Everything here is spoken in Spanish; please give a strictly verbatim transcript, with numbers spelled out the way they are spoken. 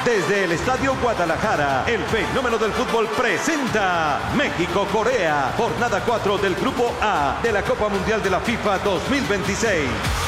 Desde el Estadio Guadalajara, el fenómeno del fútbol presenta México-Corea, jornada cuatro del Grupo A de la Copa Mundial de la FIFA dos mil veintiséis.